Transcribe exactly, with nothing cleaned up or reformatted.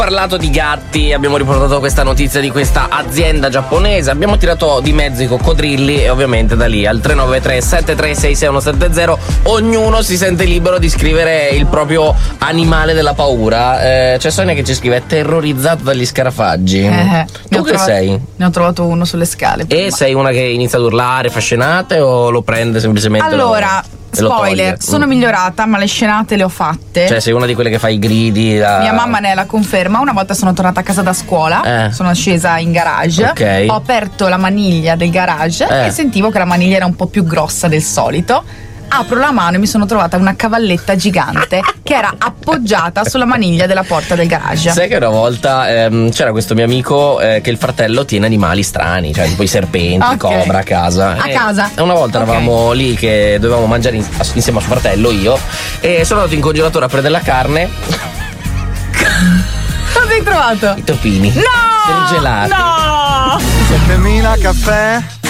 parlato di gatti, abbiamo riportato questa notizia di questa azienda giapponese, abbiamo tirato di mezzo i coccodrilli e ovviamente da lì al tre nove tre sette tre sei sei uno sette zero ognuno si sente libero di scrivere il proprio animale della paura. Eh, c'è Sonia che ci scrive: terrorizzato dagli scarafaggi. Eh, tu che trovato, sei? Ne ho trovato uno sulle scale. E prima. Sei una che inizia ad urlare, fa scenate o lo prende semplicemente? Allora, lo, spoiler, sono mm. migliorata, ma le scenate le ho fatte. Cioè sei una di quelle che fa i gridi da... Mia mamma ne è la conferma. Una volta sono tornata a casa da scuola, eh. sono scesa in garage, okay. ho aperto la maniglia del garage eh. e sentivo che la maniglia era un po' più grossa del solito. Apro la mano e mi sono trovata una cavalletta gigante che era appoggiata sulla maniglia della porta del garage. Sai che una volta ehm, c'era questo mio amico eh, che il fratello tiene animali strani, cioè tipo i serpenti, okay. cobra a casa. A e casa? Una volta okay. eravamo lì che dovevamo mangiare in, insieme a suo fratello, io, e sono andato in congelatore a prendere la carne. Cosa hai trovato? I topini. No! Surgelati. No! settemila caffè